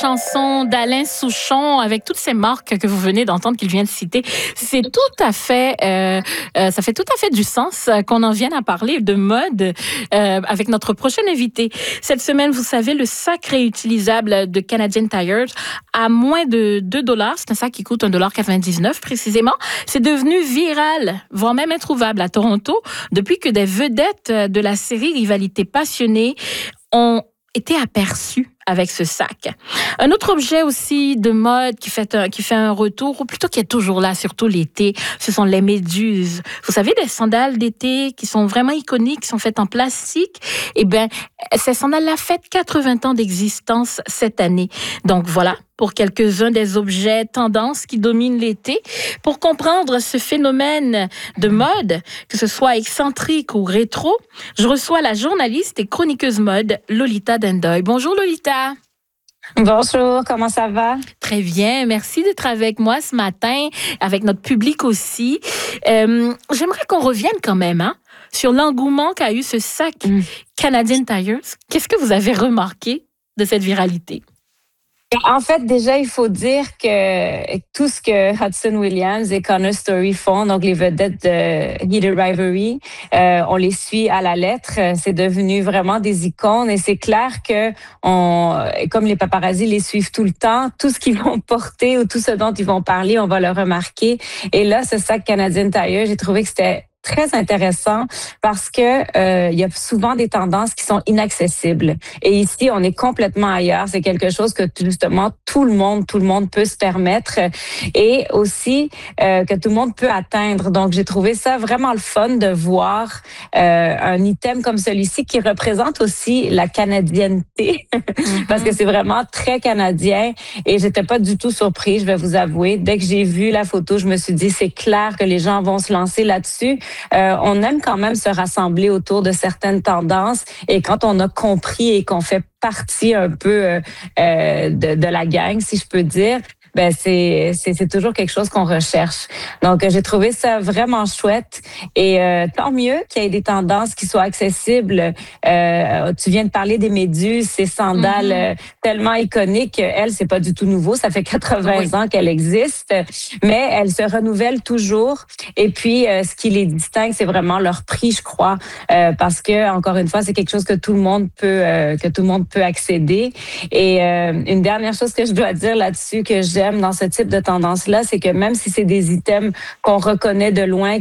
Chanson d'Alain Souchon avec toutes ces marques que vous venez d'entendre qu'il vient de citer, c'est tout à fait, ça fait tout à fait du sens qu'on en vienne à parler de mode avec notre prochain invité. Cette semaine, vous savez, le sac réutilisable de Canadian Tire à moins de $2, c'est un sac qui coûte $1,99 précisément, c'est devenu viral, voire même introuvable à Toronto depuis que des vedettes de la série Rivalité passionnée ont été aperçues avec ce sac. Un autre objet aussi de mode qui fait un retour, ou plutôt qui est toujours là, surtout l'été, ce sont les méduses. Vous savez, des sandales d'été qui sont vraiment iconiques, qui sont faites en plastique. Eh bien, ces sandales-là fêtent 80 ans d'existence cette année. Donc voilà, pour quelques-uns des objets tendances qui dominent l'été. Pour comprendre ce phénomène de mode, que ce soit excentrique ou rétro, je reçois la journaliste et chroniqueuse mode Lolita Dendoy. Bonjour Lolita. Bonjour, comment ça va? Très bien, merci d'être avec moi ce matin, avec notre public aussi. J'aimerais qu'on revienne quand même sur l'engouement qu'a eu ce sac Canadian Tire. Qu'est-ce que vous avez remarqué de cette viralité? En fait, déjà, il faut dire que tout ce que Hudson Williams et Connor Story font, donc les vedettes de Heated Rivalry, on les suit à la lettre. C'est devenu vraiment des icônes et c'est clair que comme les paparazzis les suivent tout le temps, tout ce qu'ils vont porter ou tout ce dont ils vont parler, on va le remarquer. Et là, ce sac Canadian Tire, j'ai trouvé que c'était très intéressant parce que il y a souvent des tendances qui sont inaccessibles. Et ici, on est complètement ailleurs. C'est quelque chose que justement tout le monde peut se permettre et aussi que tout le monde peut atteindre. Donc, j'ai trouvé ça vraiment le fun de voir un item comme celui-ci qui représente aussi la canadienneté parce que c'est vraiment très canadien et j'étais pas du tout surprise, je vais vous avouer. Dès que j'ai vu la photo, je me suis dit c'est clair que les gens vont se lancer là-dessus. On aime quand même se rassembler autour de certaines tendances et quand on a compris et qu'on fait partie un peu de la gang, si je peux dire, ben c'est toujours quelque chose qu'on recherche. Donc j'ai trouvé ça vraiment chouette et tant mieux qu'il y ait des tendances qui soient accessibles. Tu viens de parler des méduses, ces sandales tellement iconiques. Elles, c'est pas du tout nouveau, ça fait 80 ans qu'elles existent, mais elles se renouvellent toujours. Et puis ce qui les distingue, c'est vraiment leur prix, je crois, parce que encore une fois, c'est quelque chose que tout le monde peut accéder. Et une dernière chose que je dois dire là-dessus que j'aime dans ce type de tendance-là, c'est que même si c'est des items qu'on reconnaît de loin,